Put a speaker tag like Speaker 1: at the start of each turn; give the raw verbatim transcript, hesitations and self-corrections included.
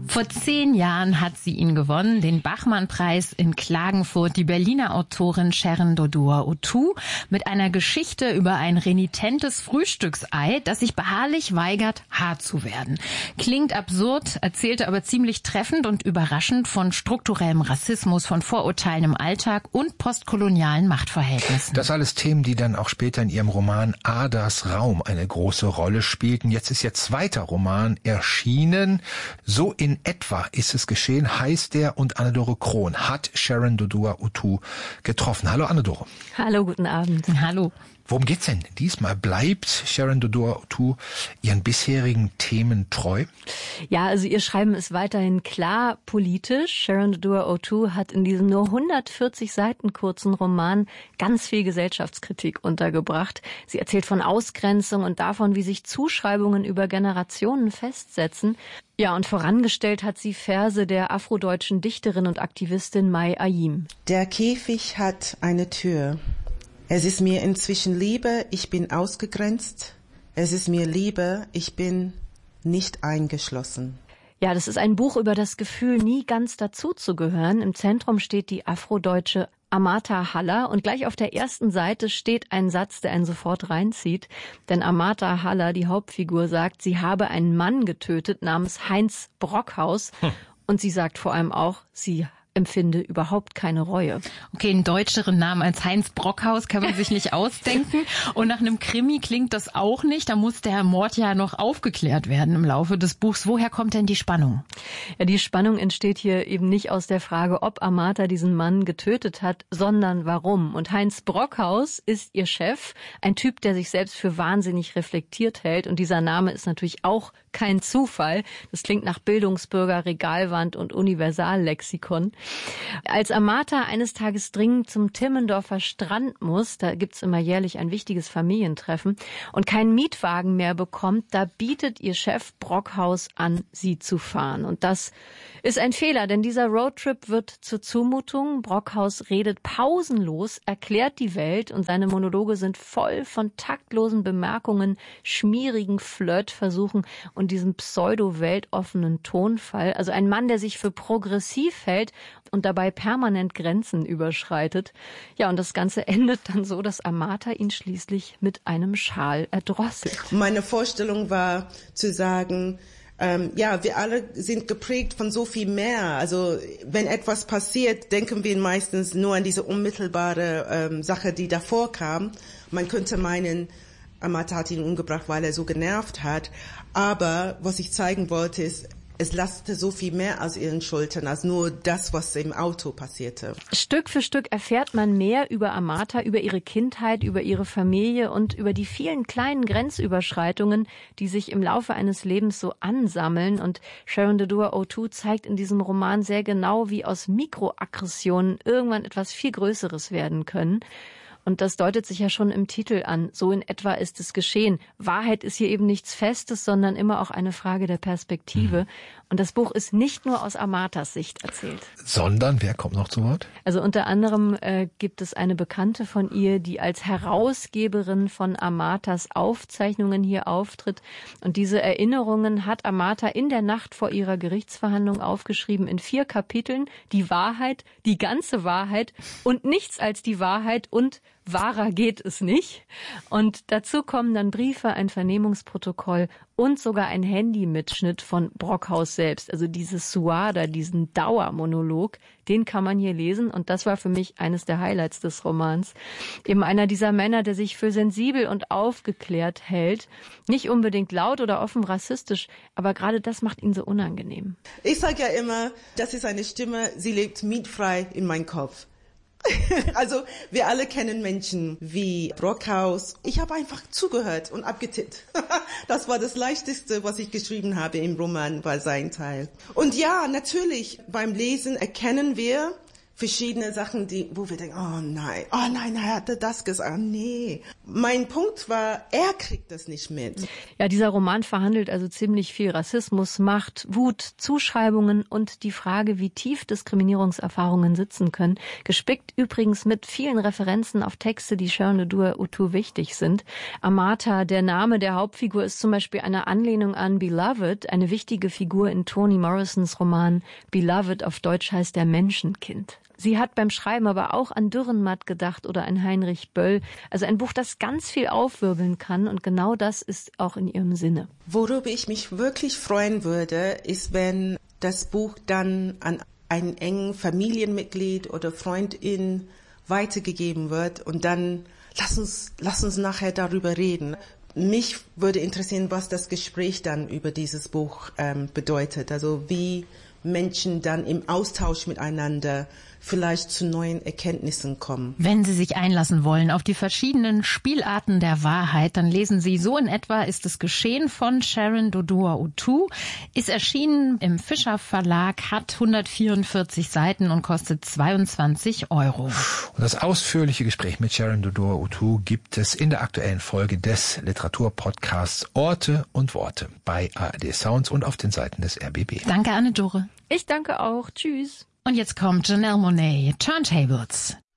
Speaker 1: Vor zehn Jahren hat sie ihn gewonnen, den Bachmann-Preis in Klagenfurt, die Berliner Autorin Sharon Dodua-Otoo, mit einer Geschichte über ein renitentes Frühstücksei, das sich beharrlich weigert, hart zu werden. Klingt absurd, erzählte aber ziemlich treffend und überraschend von strukturellem Rassismus, von Vorurteilen im Alltag und postkolonialen Machtverhältnissen.
Speaker 2: Das alles Themen, die dann auch später in ihrem Roman Adas Raum eine große Rolle spielten. Jetzt ist ihr zweiter Roman erschienen. So in etwa ist es geschehen, heißt der, und Anne-Dore Krohn hat Sharon Dodua-Otoo getroffen. Hallo Anne-Dore.
Speaker 3: Hallo, guten Abend.
Speaker 1: Hallo.
Speaker 2: Worum geht's denn diesmal? Bleibt Sharon Dodua-Otoo ihren bisherigen Themen treu?
Speaker 3: Ja, also ihr Schreiben ist weiterhin klar politisch. Sharon Dodua-Otoo hat in diesem nur hundertvierzig Seiten kurzen Roman ganz viel Gesellschaftskritik untergebracht. Sie erzählt von Ausgrenzung und davon, wie sich Zuschreibungen über Generationen festsetzen. Ja, und vorangestellt hat sie Verse der afrodeutschen Dichterin und Aktivistin Mai Ayim.
Speaker 4: Der Käfig hat eine Tür. Es ist mir inzwischen lieber, ich bin ausgegrenzt. Es ist mir lieber, ich bin nicht eingeschlossen.
Speaker 3: Ja, das ist ein Buch über das Gefühl, nie ganz dazuzugehören. Im Zentrum steht die afrodeutsche Amata Haller und gleich auf der ersten Seite steht ein Satz, der einen sofort reinzieht. Denn Amata Haller, die Hauptfigur, sagt, sie habe einen Mann getötet namens Heinz Brockhaus. Hm. Und sie sagt vor allem auch, sie empfinde überhaupt keine Reue.
Speaker 1: Okay, einen deutscheren Namen als Heinz Brockhaus kann man sich nicht ausdenken. Und nach einem Krimi klingt das auch nicht. Da muss der Mord ja noch aufgeklärt werden im Laufe des Buchs. Woher kommt denn die Spannung?
Speaker 3: Ja, die Spannung entsteht hier eben nicht aus der Frage, ob Amata diesen Mann getötet hat, sondern warum. Und Heinz Brockhaus ist ihr Chef, ein Typ, der sich selbst für wahnsinnig reflektiert hält. Und dieser Name ist natürlich auch kein Zufall. Das klingt nach Bildungsbürger, Regalwand und Universallexikon. Als Amata eines Tages dringend zum Timmendorfer Strand muss, da gibt's immer jährlich ein wichtiges Familientreffen, und keinen Mietwagen mehr bekommt, da bietet ihr Chef Brockhaus an, sie zu fahren. Und das ist ein Fehler, denn dieser Roadtrip wird zur Zumutung. Brockhaus redet pausenlos, erklärt die Welt, und seine Monologe sind voll von taktlosen Bemerkungen, schmierigen Flirtversuchen und diesem pseudo-weltoffenen Tonfall. Also ein Mann, der sich für progressiv hält und dabei permanent Grenzen überschreitet. Ja, und das Ganze endet dann so, dass Amata ihn schließlich mit einem Schal erdrosselt.
Speaker 4: Meine Vorstellung war zu sagen, ähm, ja, wir alle sind geprägt von so viel mehr. Also wenn etwas passiert, denken wir meistens nur an diese unmittelbare ähm, Sache, die davor kam. Man könnte meinen, Amata hat ihn umgebracht, weil er so genervt hat. Aber was ich zeigen wollte, ist, es lastete so viel mehr aus ihren Schultern, als nur das, was im Auto passierte.
Speaker 3: Stück für Stück erfährt man mehr über Amata, über ihre Kindheit, über ihre Familie und über die vielen kleinen Grenzüberschreitungen, die sich im Laufe eines Lebens so ansammeln. Und Sharon Dodua-Otoo zeigt in diesem Roman sehr genau, wie aus Mikroaggressionen irgendwann etwas viel Größeres werden können. Und das deutet sich ja schon im Titel an. So in etwa ist es geschehen. Wahrheit ist hier eben nichts Festes, sondern immer auch eine Frage der Perspektive. Mhm. Und das Buch ist nicht nur aus Amatas Sicht erzählt.
Speaker 2: Sondern, wer kommt noch zu Wort?
Speaker 3: Also unter anderem äh, gibt es eine Bekannte von ihr, die als Herausgeberin von Amatas Aufzeichnungen hier auftritt. Und diese Erinnerungen hat Amata in der Nacht vor ihrer Gerichtsverhandlung aufgeschrieben in vier Kapiteln. Die Wahrheit, die ganze Wahrheit und nichts als die Wahrheit und wahrer geht es nicht. Und dazu kommen dann Briefe, ein Vernehmungsprotokoll und sogar ein Handymitschnitt von Brockhaus selbst. Also dieses Suada, diesen Dauermonolog, den kann man hier lesen. Und das war für mich eines der Highlights des Romans. Eben einer dieser Männer, der sich für sensibel und aufgeklärt hält. Nicht unbedingt laut oder offen rassistisch, aber gerade das macht ihn so unangenehm.
Speaker 4: Ich sage ja immer, das ist eine Stimme, sie lebt mietfrei in meinem Kopf. Also wir alle kennen Menschen wie Brockhaus. Ich habe einfach zugehört und abgetippt. Das war das Leichteste, was ich geschrieben habe im Roman, war sein Teil. Und ja, natürlich, beim Lesen erkennen wir verschiedene Sachen, die, wo wir denken, oh nein, oh nein, er hatte das gesagt, oh nee. Mein Punkt war, er kriegt das nicht mit.
Speaker 3: Ja, dieser Roman verhandelt also ziemlich viel Rassismus, Macht, Wut, Zuschreibungen und die Frage, wie tief Diskriminierungserfahrungen sitzen können. Gespickt übrigens mit vielen Referenzen auf Texte, die Sharon Dodua-Otoo wichtig sind. Amata, der Name der Hauptfigur, ist zum Beispiel eine Anlehnung an Beloved, eine wichtige Figur in Toni Morrisons Roman Beloved, auf Deutsch heißt der Menschenkind. Sie hat beim Schreiben aber auch an Dürrenmatt gedacht oder an Heinrich Böll. Also ein Buch, das ganz viel aufwirbeln kann und genau das ist auch in ihrem Sinne.
Speaker 4: Worüber ich mich wirklich freuen würde, ist, wenn das Buch dann an einen engen Familienmitglied oder Freundin weitergegeben wird und dann lass uns, lass uns nachher darüber reden. Mich würde interessieren, was das Gespräch dann über dieses Buch ähm, bedeutet. Also wie Menschen dann im Austausch miteinander vielleicht zu neuen Erkenntnissen kommen.
Speaker 1: Wenn Sie sich einlassen wollen auf die verschiedenen Spielarten der Wahrheit, dann lesen Sie So in etwa ist es geschehen von Sharon Dodua-Otoo. Ist erschienen im Fischer Verlag, hat hundertvierundvierzig Seiten und kostet zweiundzwanzig Euro.
Speaker 2: Und das ausführliche Gespräch mit Sharon Dodua-Otoo gibt es in der aktuellen Folge des Literaturpodcasts Orte und Worte bei A R D Sounds und auf den Seiten des R B B.
Speaker 1: Danke, Anne-Dore.
Speaker 3: Ich danke auch. Tschüss.
Speaker 1: Und jetzt kommt Janelle Monáe, Turntables.